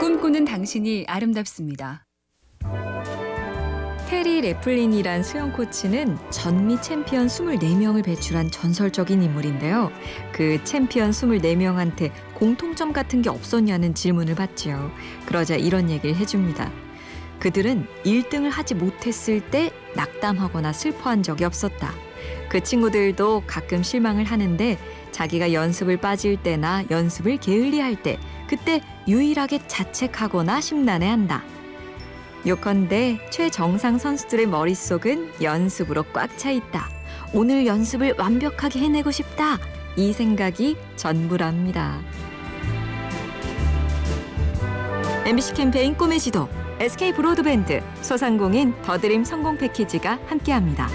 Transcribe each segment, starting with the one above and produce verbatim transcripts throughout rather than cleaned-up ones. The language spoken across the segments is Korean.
꿈꾸는 당신이 아름답습니다. 테리 레플린이란 수영 코치는 전미 챔피언 이십사 명을 배출한 전설적인 인물인데요. 그 챔피언 이십사 명한테 공통점 같은 게 없었냐는 질문을 받지요. 그러자 이런 얘기를 해줍니다. 그들은 일 등을 하지 못했을 때 낙담하거나 슬퍼한 적이 없었다. 그 친구들도 가끔 실망을 하는데 자기가 연습을 빠질 때나 연습을 게을리할 때 그때 유일하게 자책하거나 심란해한다. 요컨대 최정상 선수들의 머릿속은 연습으로 꽉 차 있다. 오늘 연습을 완벽하게 해내고 싶다. 이 생각이 전부랍니다. 엠비씨 캠페인 꿈의 지도, 에스케이 브로드밴드, 소상공인 더드림 성공 패키지가 함께합니다.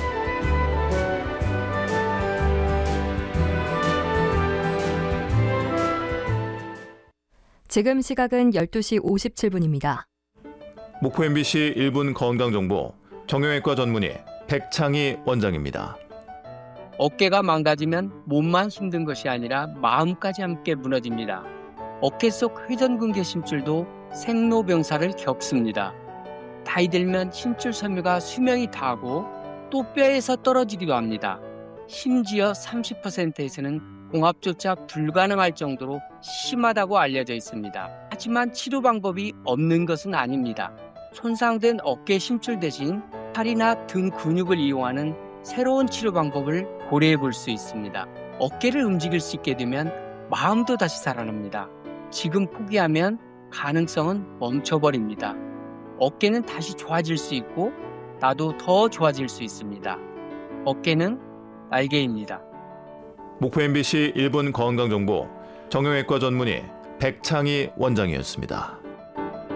지금 시각은 열두 시 오십칠 분입니다. 목포 엠비씨 일 분 건강정보 정형외과 전문의 백창희 원장입니다. 어깨가 망가지면 몸만 힘든 것이 아니라 마음까지 함께 무너집니다. 어깨 속 회전근개 심줄도 생로병사를 겪습니다. 나이 들면 힘줄 섬유가 수명이 다하고 또 뼈에서 떨어지기도 합니다. 심지어 삼십 퍼센트에서는 공합조차 불가능할 정도로 심하다고 알려져 있습니다. 하지만 치료 방법이 없는 것은 아닙니다. 손상된 어깨 심줄 대신 팔이나 등 근육을 이용하는 새로운 치료 방법을 고려해 볼 수 있습니다. 어깨를 움직일 수 있게 되면 마음도 다시 살아납니다. 지금 포기하면 가능성은 멈춰버립니다. 어깨는 다시 좋아질 수 있고 나도 더 좋아질 수 있습니다. 어깨는 날개입니다. 목포 엠비씨 일 분 건강정보 정형외과 전문의 백창희 원장이었습니다.